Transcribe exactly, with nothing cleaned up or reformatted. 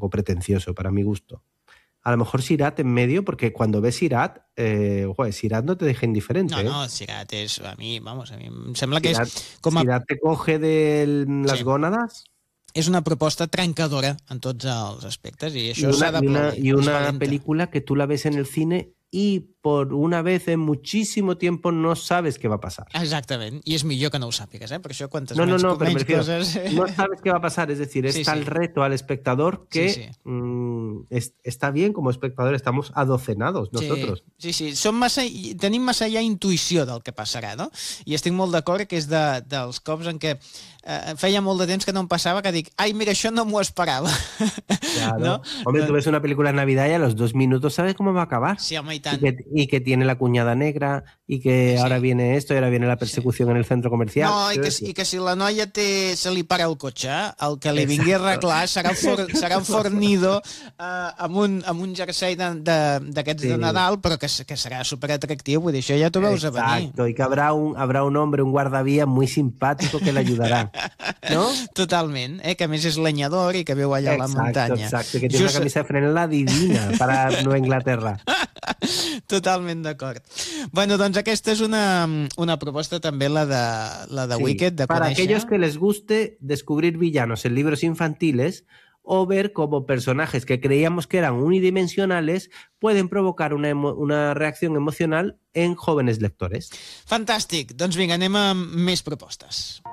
poco pretencioso para mi gusto. A lo mejor Sirat en medio, porque cuando ves Sirat, eh, joder, Sirat no te deja indiferente. No, ¿eh? no, Sirat és, a mi, vamos, a mi em sembla que Sirat, és com a... Sirat te coge de las Sí. gónadas. És una proposta trencadora en tots els aspectes i Y això s'ha una, y una, d'aplaudir. y És una valenta. película que tú la ves en el cine y por una vez en muchísimo tiempo no sabes qué va a pasar. Exactament, i és millor que no ho sàpigues, eh? Per això quantes No, no, menys, no, pero me menys refiero, coses... no sabes qué va a pasar, es decir, es Sí, tal sí. reto al espectador que Sí, sí. mm, es- está bien como espectador, estamos adocenados nosotros. Sí, sí, sí. Som massa, tenim massa ja intuïció del que passarà, no? I estic molt d'acord que és de, dels cops en què eh, feia molt de temps que no em passava que dic, ai, mira, això no m'ho esperava. Claro. ¿No? Hombre, No. tú ves una película de Navidad y a los dos minutos sabes cómo va a acabar. Sí, home, i Y tant. que, y que tiene la cuñada negra y que Sí. ahora viene esto y ahora viene la persecución en el centro comercial. No, i Quiero que, decir, i que si la noia té, se li para el cotxe, el que li vingui a Exacto. arreglar serà, el for, serà un fornido eh, amb, un, amb un jersei de- de- d'aquests de, Sí. de Nadal, però que, que serà superatractiu, vull dir, això ja t'ho veus a venir. Exacto, y que habrá un, habrá un hombre, un guardavías muy simpático que le ayudará, ¿no? Totalment, eh? Que a més és lenyador i que viu allà a la Exacto, muntanya. exacto, que tiene Just- una camisa de franela divina para Nueva Inglaterra. Totalment d'acord. Bueno, doncs aquesta és una, una proposta també, la de, la de Sí, Wicked, de para conèixer. aquellos que les guste descubrir villanos en libros infantiles o ver cómo personajes que creíamos que eran unidimensionales pueden provocar una, emo- una reacción emocional en jóvenes lectores. Fantàstic. Doncs vinga, anem amb més propostes.